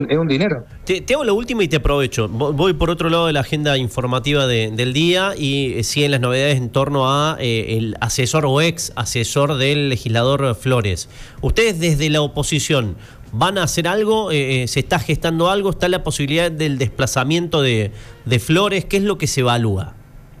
es un dinero. Te hago la última y te aprovecho. Voy por otro lado de la agenda informativa del día y siguen las novedades en torno a el asesor o ex asesor del legislador Flores. Ustedes desde la oposición, ¿van a hacer algo? ¿Se está gestando algo? ¿Está la posibilidad del desplazamiento de Flores? ¿Qué es lo que se evalúa?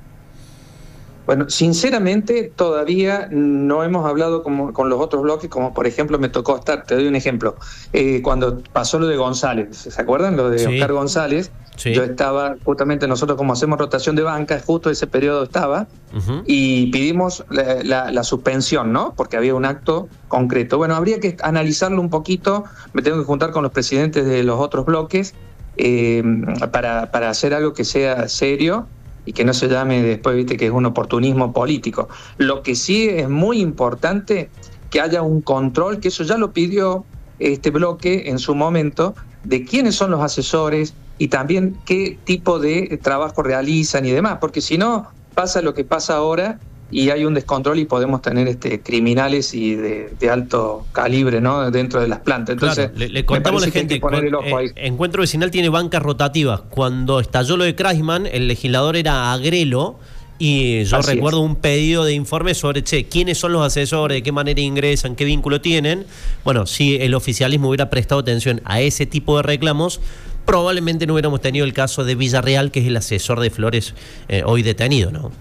Bueno, sinceramente todavía no hemos hablado con los otros bloques, como por ejemplo me tocó estar, te doy un ejemplo, cuando pasó lo de González, ¿se acuerdan? Lo de Sí. Oscar González, Sí. yo estaba, justamente nosotros como hacemos rotación de banca, justo ese periodo estaba, y pedimos la suspensión, ¿no? Porque había un acto concreto. Bueno, habría que analizarlo un poquito, me tengo que juntar con los presidentes de los otros bloques para hacer algo que sea serio y que no se llame después, viste, que es un oportunismo político. Lo que sí es muy importante que haya un control, que eso ya lo pidió este bloque en su momento, de quiénes son los asesores y también qué tipo de trabajo realizan y demás, porque si no pasa lo que pasa ahora y hay un descontrol y podemos tener criminales y de alto calibre, ¿no?, dentro de las plantas. Entonces, claro, le contamos a la gente, Encuentro Vecinal tiene bancas rotativas. Cuando estalló lo de Kreisman, el legislador era Agrelo, y yo recuerdo un pedido de informe sobre, quiénes son los asesores, de qué manera ingresan, qué vínculo tienen. Bueno, si el oficialismo hubiera prestado atención a ese tipo de reclamos, probablemente no hubiéramos tenido el caso de Villarreal, que es el asesor de Flores hoy detenido, ¿no?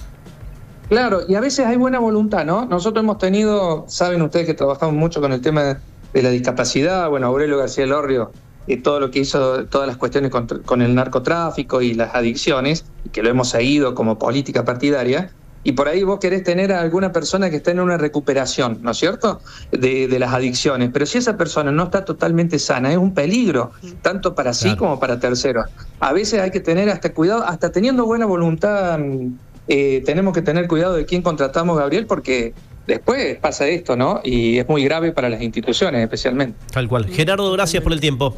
Claro, y a veces hay buena voluntad, ¿no? Nosotros hemos tenido, saben ustedes que trabajamos mucho con el tema de la discapacidad, bueno, Aurelio García Elorrio, todo lo que hizo, todas las cuestiones con el narcotráfico y las adicciones, y que lo hemos seguido como política partidaria, y por ahí vos querés tener a alguna persona que está en una recuperación, ¿no es cierto?, de las adicciones, pero si esa persona no está totalmente sana, es un peligro, tanto para sí como para terceros. A veces hay que tener hasta cuidado, hasta teniendo buena voluntad. Tenemos que tener cuidado de quién contratamos, Gabriel, porque después pasa esto, ¿no? Y es muy grave para las instituciones, especialmente. Tal cual. Gerardo, gracias por el tiempo.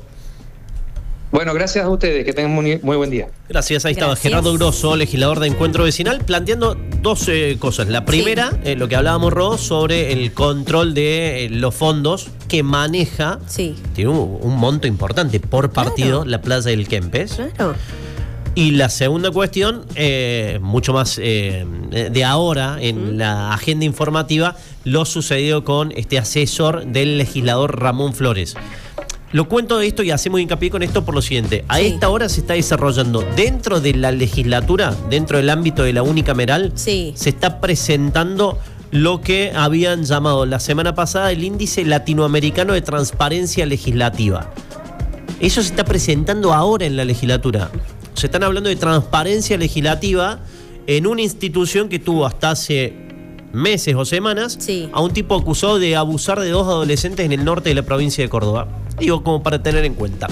Bueno, gracias a ustedes, que tengan muy buen día. Gracias, ahí estaba Gerardo Grosso, legislador de Encuentro Vecinal, planteando dos cosas. La primera, lo que hablábamos, Ro, sobre el control de los fondos que maneja, tiene un monto importante por partido, la Plaza del Kempes. Claro. Y la segunda cuestión, mucho más de ahora en la agenda informativa, lo sucedido con este asesor del legislador Ramón Flores. Lo cuento de esto y hacemos hincapié con esto por lo siguiente. A esta hora se está desarrollando dentro de la legislatura, dentro del ámbito de la unicameral, se está presentando lo que habían llamado la semana pasada el Índice Latinoamericano de Transparencia Legislativa. Eso se está presentando ahora en la legislatura. Se están hablando de transparencia legislativa en una institución que tuvo hasta hace meses o semanas a un tipo acusado de abusar de 2 adolescentes en el norte de la provincia de Córdoba. Digo, como para tener en cuenta.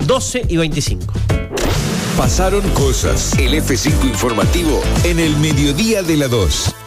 12:25. Pasaron cosas. El F5 informativo en el mediodía de la 2.